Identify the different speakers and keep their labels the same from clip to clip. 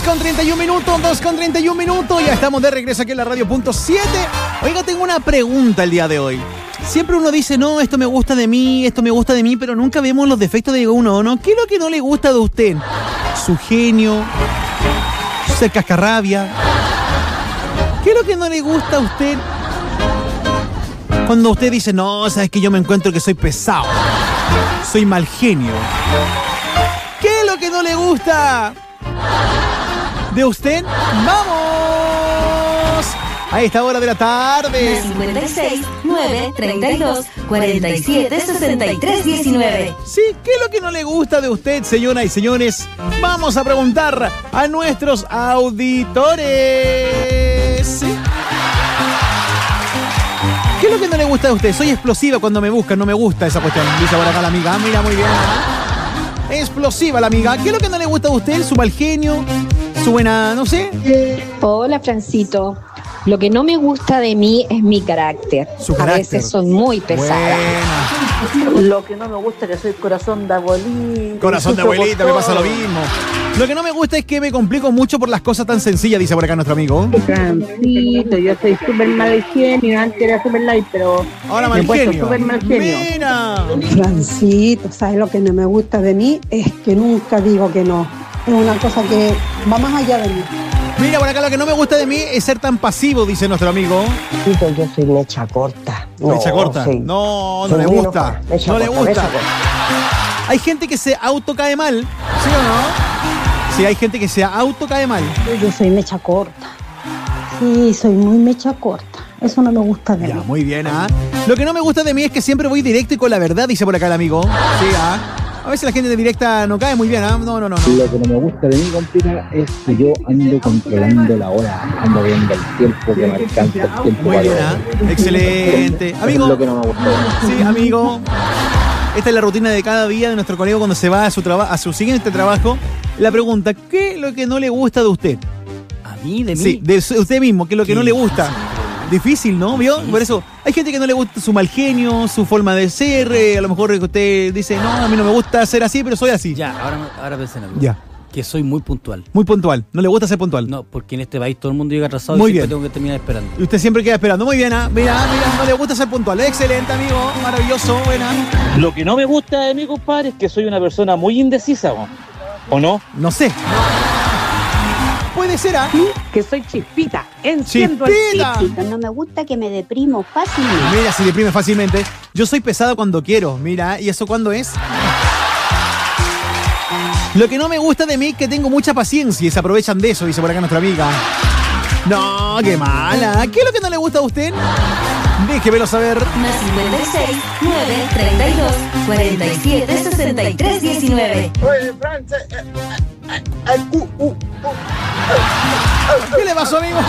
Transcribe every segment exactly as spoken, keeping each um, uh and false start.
Speaker 1: con treinta y un minutos, dos con treinta y un minutos. Ya estamos de regreso aquí en la radio punto siete. Oiga, tengo una pregunta el día de hoy. Siempre uno dice, no, esto me gusta de mí, esto me gusta de mí, pero nunca vemos los defectos de uno, ¿no? ¿Qué es lo que no le gusta de usted? Su genio, ser cascarrabia. ¿Qué es lo que no le gusta a usted? Cuando usted dice, no, sabes que yo me encuentro que soy pesado, soy mal genio. ¿Qué es lo que no le gusta de usted? ¡Vamos! A esta hora de la tarde.
Speaker 2: cincuenta y seis, nueve, treinta y dos, cuarenta y siete, sesenta y tres, diecinueve.
Speaker 1: Sí, ¿qué es lo que no le gusta de usted, señoras y señores? Vamos a preguntar a nuestros auditores. ¿Sí? ¿Qué es lo que no le gusta de usted? Soy explosiva cuando me buscan, no me gusta esa cuestión. Dice por acá la amiga. Ah, mira, muy bien. Explosiva la amiga. ¿Qué es lo que no le gusta de usted? Su mal genio, su buena, no sé.
Speaker 3: Hola, Francito. Lo que no me gusta de mí es mi carácter.
Speaker 1: Su carácter.
Speaker 3: A veces soy muy pesada.
Speaker 1: Buena.
Speaker 4: Lo que no me gusta es que soy corazón de abuelita.
Speaker 1: Corazón de abuelita, me pasa lo mismo. Lo que no me gusta es que me complico mucho por las cosas tan sencillas, dice por acá nuestro amigo.
Speaker 4: Francito, yo soy súper mal genio. Antes era súper light, pero
Speaker 1: ahora
Speaker 4: me he
Speaker 1: mal
Speaker 4: puesto
Speaker 1: genio.
Speaker 4: súper mal genio.
Speaker 1: Mira.
Speaker 5: Francito, ¿sabes lo que no me gusta de mí? Es que nunca digo que no. Es una cosa que va más allá de mí.
Speaker 1: Mira, por acá lo que no me gusta de mí es ser tan pasivo, dice nuestro amigo.
Speaker 6: Yo soy mecha corta. No,
Speaker 1: mecha corta.
Speaker 6: Sí.
Speaker 1: No, no
Speaker 6: Soy
Speaker 1: le
Speaker 6: muy
Speaker 1: gusta.
Speaker 6: enojada. Mecha
Speaker 1: No le
Speaker 6: corta,
Speaker 1: gusta.
Speaker 6: mecha corta.
Speaker 1: Hay gente que se auto cae mal, ¿sí o no? Sí, hay gente que se auto cae mal.
Speaker 5: Yo soy mecha corta. Sí, soy muy mecha corta. Eso no me gusta de
Speaker 1: Ya,
Speaker 5: mí.
Speaker 1: muy bien, ¿ah? Lo que no me gusta de mí es que siempre voy directo y con la verdad, dice por acá el amigo. Sí, ¿ah? A veces la gente de directa no cae muy bien, ¿ah? No, no, no, no.
Speaker 7: Lo que no me gusta de mí, complica, es que yo ando controlando la hora, ando viendo el tiempo, que me alcanza el tiempo.
Speaker 1: Muy bien,
Speaker 7: para-
Speaker 1: ¿ah? Excelente.
Speaker 7: Eso
Speaker 1: Amigo.
Speaker 7: es lo que no me gusta de mí.
Speaker 1: Sí, amigo. Esta es la rutina de cada día de nuestro colega cuando se va a su traba- a su siguiente trabajo. La pregunta, ¿qué es lo que no le gusta de usted?
Speaker 8: ¿A mí? ¿De mí?
Speaker 1: Sí, de su- usted mismo, ¿qué es lo que
Speaker 8: Qué
Speaker 1: no le gusta?
Speaker 8: difícil.
Speaker 1: Difícil, ¿no? ¿Vio? Por eso, hay gente que no le gusta su mal genio, su forma de ser. eh, a lo mejor usted dice, no, a mí no me gusta ser así, pero soy así.
Speaker 8: Ya, ahora, ahora pensé en algo.
Speaker 1: Ya.
Speaker 8: Que soy muy puntual.
Speaker 1: Muy puntual. No le gusta ser puntual.
Speaker 8: No, porque en este país todo el mundo llega atrasado
Speaker 1: Muy
Speaker 8: y siempre
Speaker 1: bien.
Speaker 8: tengo que terminar esperando.
Speaker 1: Y usted siempre queda esperando. Muy bien, ¿ah? Mira, mira, no le gusta ser puntual. Excelente, amigo. Maravilloso, buena.
Speaker 9: Lo que no me gusta de mi compadre es que soy una persona muy indecisa, ¿o, ¿o no?
Speaker 1: No sé. Puede ser, ¿ah?
Speaker 4: Que soy chispita. Enciendo el
Speaker 1: ¡Chispita!
Speaker 4: pico.
Speaker 10: No me gusta que me deprimo fácilmente.
Speaker 1: Mira, se deprime fácilmente. Yo soy pesado cuando quiero. Mira, ¿y eso cuándo es? Lo que no me gusta de mí es que tengo mucha paciencia y se aprovechan de eso, dice por acá nuestra amiga. No, qué mala. ¿Qué es lo que no le gusta a usted? Déjemelo saber.
Speaker 2: Más cincuenta y seis, nueve, treinta y dos, cuarenta y siete, sesenta y tres, diecinueve.
Speaker 6: Oye, Francia, eh, eh, eh, uh, uh, uh.
Speaker 1: ¿Qué le pasó, amigo?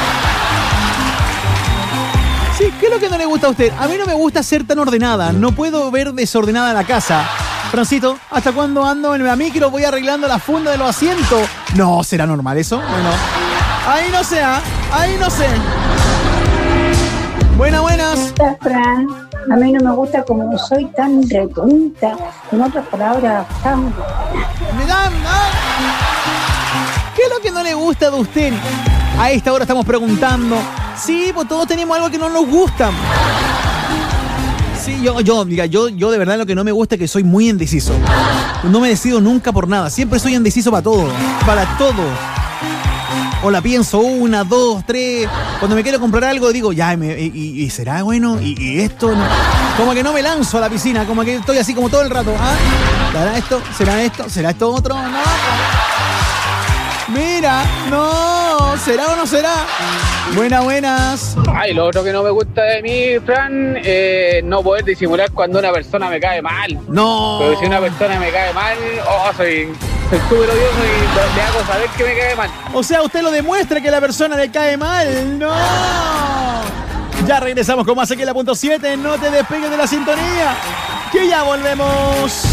Speaker 1: Sí, ¿qué es lo que no le gusta a usted? A mí no me gusta ser tan ordenada. No puedo ver desordenada la casa. Francito, ¿hasta cuándo ando en la micro? Voy arreglando la funda de los asientos. No, ¿será normal eso? Bueno, ahí no sé, ¿ah? Ahí no sé. Buenas, buenas.
Speaker 10: Fran, a mí no me gusta como soy tan retonta. En otras palabras, tan...
Speaker 1: Mirá, ah. ¿Qué es lo que no le gusta de usted? A esta hora estamos preguntando. Sí, pues todos tenemos algo que no nos gusta. Sí, yo, yo, diga, yo, yo de verdad lo que no me gusta es que soy muy indeciso. No me decido nunca por nada. Siempre soy indeciso para todo. Para todo. O la pienso una, dos, tres. Cuando me quiero comprar algo digo, ya, me, y, y- y será bueno, y, y esto. No. Como que no me lanzo a la piscina, como que estoy así como todo el rato. ¿Ah? ¿Será esto? ¿Será esto? ¿Será esto otro? No. Mira, no, ¿será o no será? Buenas, buenas.
Speaker 9: Ay, lo otro que no me gusta de mí, Fran, eh, no poder disimular cuando una persona me cae mal.
Speaker 1: No.
Speaker 9: Pero si una persona me cae mal, oh, soy soy súper odioso y le hago saber que me cae mal.
Speaker 1: O sea, usted lo demuestra que la persona le cae mal. ¡No! Ya regresamos con más aquí en la punto siete. No te despegues de la sintonía, que ya volvemos.